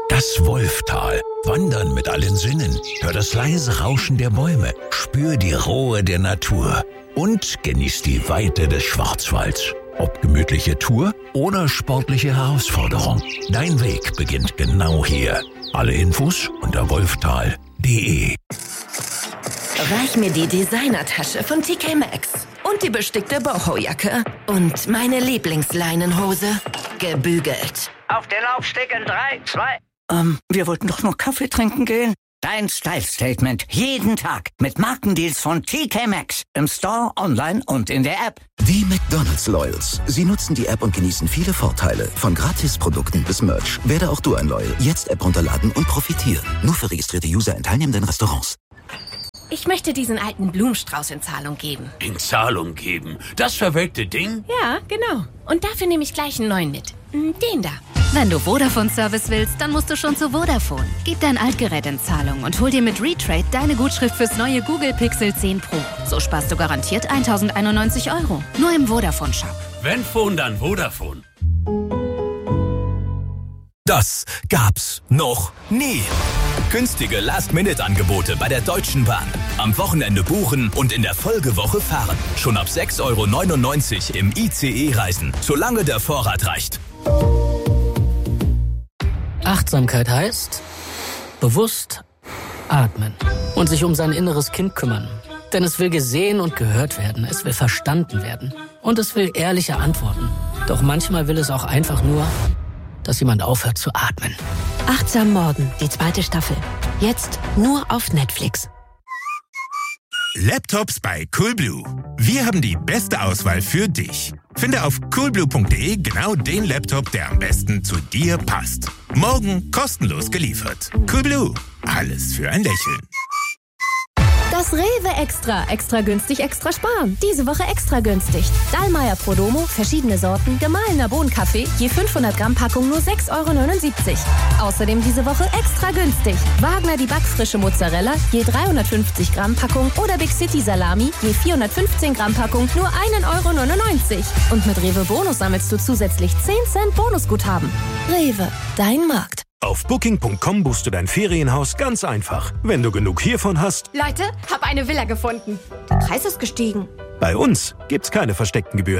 Das Wolftal. Wandern mit allen Sinnen. Hör das leise Rauschen der Bäume. Spür die Ruhe der Natur. Und genieß die Weite des Schwarzwalds. Ob gemütliche Tour oder sportliche Herausforderung. Dein Weg beginnt genau hier. Alle Infos unter wolftal.de. Reich mir die Designertasche von TK Maxx. Und die bestickte Boho-Jacke. Und meine Lieblingsleinenhose. Gebügelt. Auf den Laufsteg in 3, 2... Wir wollten doch nur Kaffee trinken gehen. Dein Style-Statement. Jeden Tag. Mit Markendeals von TK Maxx. Im Store, online und in der App. Die McDonald's Loyals. Sie nutzen die App und genießen viele Vorteile. Von Gratisprodukten bis Merch. Werde auch du ein Loyal. Jetzt App runterladen und profitieren. Nur für registrierte User in teilnehmenden Restaurants. Ich möchte diesen alten Blumenstrauß in Zahlung geben. In Zahlung geben? Das verwelkte Ding? Ja, genau. Und dafür nehme ich gleich einen neuen mit. Den da. Wenn du Vodafone-Service willst, dann musst du schon zu Vodafone. Gib dein Altgerät in Zahlung und hol dir mit Retrade deine Gutschrift fürs neue Google Pixel 10 Pro. So sparst du garantiert 1.091 €. Nur im Vodafone-Shop. Wenn Phone, dann Vodafone. Das gab's noch nie. Günstige Last-Minute-Angebote bei der Deutschen Bahn. Am Wochenende buchen und in der Folgewoche fahren. Schon ab 6,99 € im ICE reisen, solange der Vorrat reicht. Achtsamkeit heißt bewusst atmen und sich um sein inneres Kind kümmern. Denn es will gesehen und gehört werden, es will verstanden werden und es will ehrliche Antworten. Doch manchmal will es auch einfach nur, dass jemand aufhört zu atmen. Achtsam Morden, die 2. Staffel. Jetzt nur auf Netflix. Laptops bei Coolblue. Wir haben die beste Auswahl für dich. Finde auf coolblue.de genau den Laptop, der am besten zu dir passt. Morgen kostenlos geliefert. Coolblue. Alles für ein Lächeln. Das Rewe Extra. Extra günstig, extra sparen. Diese Woche extra günstig. Dallmayr Prodomo, verschiedene Sorten, gemahlener Bohnenkaffee, je 500 Gramm Packung nur 6,79 €. Außerdem diese Woche extra günstig. Wagner die backfrische Mozzarella, je 350 Gramm Packung oder Big City Salami, je 415 Gramm Packung nur 1,99 €. Und mit Rewe Bonus sammelst du zusätzlich 10 Cent Bonusguthaben. Rewe, dein Markt. Auf Booking.com buchst du dein Ferienhaus ganz einfach. Wenn du genug hiervon hast. Leute, hab eine Villa gefunden. Der Preis ist gestiegen. Bei uns gibt's keine versteckten Gebühren.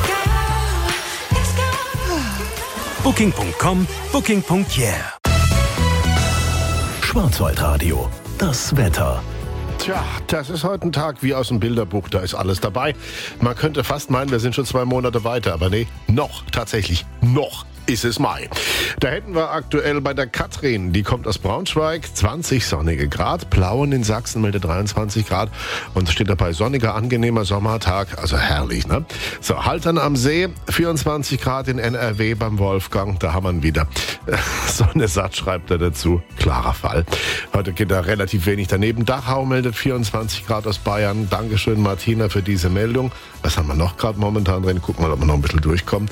Booking.com, Booking.yeah. Schwarzwaldradio. Das Wetter. Tja, das ist heute ein Tag wie aus dem Bilderbuch, da ist alles dabei. Man könnte fast meinen, wir sind schon 2 Monate weiter, aber nee, tatsächlich noch ist es Mai. Da hätten wir aktuell bei der Katrin, die kommt aus Braunschweig, 20 sonnige Grad, Plauen in Sachsen meldet 23 Grad und steht dabei sonniger, angenehmer Sommertag, also herrlich, ne? So, Haltern am See, 24 Grad in NRW beim Wolfgang, da haben wir ihn wieder. Sonne satt, schreibt er dazu, klarer Fall. Heute geht da relativ wenig daneben. Dachau meldet 24 Grad aus Bayern. Dankeschön, Martina, für diese Meldung. Was haben wir noch gerade momentan drin? Gucken wir, ob wir noch ein bisschen durchkommen.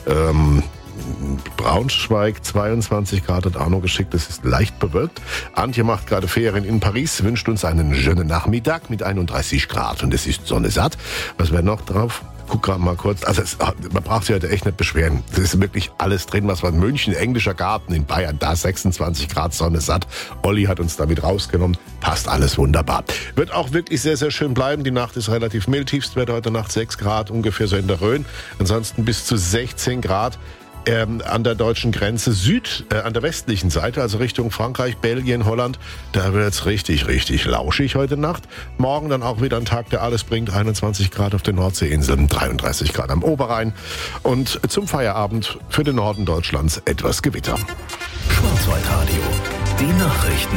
Braunschweig 22 Grad hat Arno geschickt, es ist leicht bewölkt. Antje macht gerade Ferien in Paris, wünscht uns einen schönen Nachmittag mit 31 Grad und es ist Sonne satt. Was wäre noch drauf? Guck gerade mal kurz. Also man braucht sich heute echt nicht beschweren. Es ist wirklich alles drin, was in München, englischer Garten, in Bayern, da 26 Grad Sonne satt. Olli hat uns damit rausgenommen. Passt alles wunderbar. Wird auch wirklich sehr, sehr schön bleiben. Die Nacht ist relativ mild. Tiefstwert heute Nacht 6 Grad, ungefähr so in der Rhön. Ansonsten bis zu 16 Grad. An der deutschen Grenze an der westlichen Seite, also Richtung Frankreich, Belgien, Holland, da wird's richtig, richtig lauschig heute Nacht. Morgen dann auch wieder ein Tag, der alles bringt, 21 Grad auf den Nordseeinseln, 33 Grad am Oberrhein und zum Feierabend für den Norden Deutschlands etwas Gewitter. Schwarzwaldradio, die Nachrichten.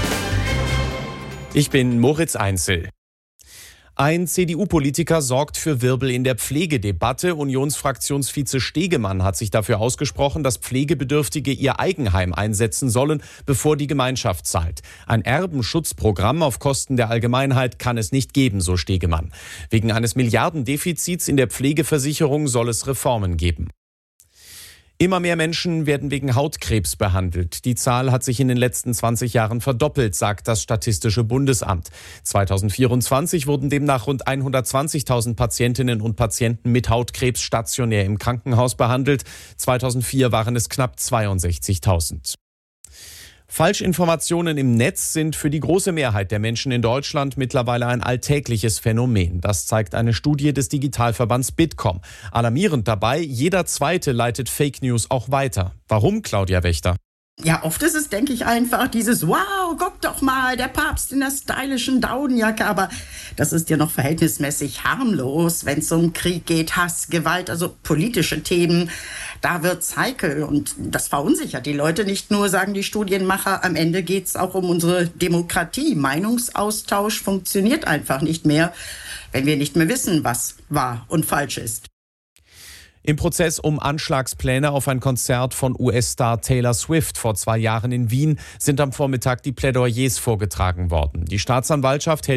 Ich bin Moritz Einzel. Ein CDU-Politiker sorgt für Wirbel in der Pflegedebatte. Unionsfraktionsvize Stegemann hat sich dafür ausgesprochen, dass Pflegebedürftige ihr Eigenheim einsetzen sollen, bevor die Gemeinschaft zahlt. Ein Erbenschutzprogramm auf Kosten der Allgemeinheit kann es nicht geben, so Stegemann. Wegen eines Milliardendefizits in der Pflegeversicherung soll es Reformen geben. Immer mehr Menschen werden wegen Hautkrebs behandelt. Die Zahl hat sich in den letzten 20 Jahren verdoppelt, sagt das Statistische Bundesamt. 2024 wurden demnach rund 120.000 Patientinnen und Patienten mit Hautkrebs stationär im Krankenhaus behandelt. 2004 waren es knapp 62.000. Falschinformationen im Netz sind für die große Mehrheit der Menschen in Deutschland mittlerweile ein alltägliches Phänomen. Das zeigt eine Studie des Digitalverbands Bitkom. Alarmierend dabei, jeder Zweite leitet Fake News auch weiter. Warum, Claudia Wächter? Ja, oft ist es, denke ich, einfach dieses wow, guck doch mal, der Papst in der stylischen Daunenjacke. Aber das ist ja noch verhältnismäßig harmlos, wenn es um Krieg geht, Hass, Gewalt, also politische Themen. Da wird's heikel und das verunsichert die Leute. Nicht nur, sagen die Studienmacher, am Ende geht's auch um unsere Demokratie. Meinungsaustausch funktioniert einfach nicht mehr, wenn wir nicht mehr wissen, was wahr und falsch ist. Im Prozess um Anschlagspläne auf ein Konzert von US-Star Taylor Swift vor 2 Jahren in Wien sind am Vormittag die Plädoyers vorgetragen worden. Die Staatsanwaltschaft hält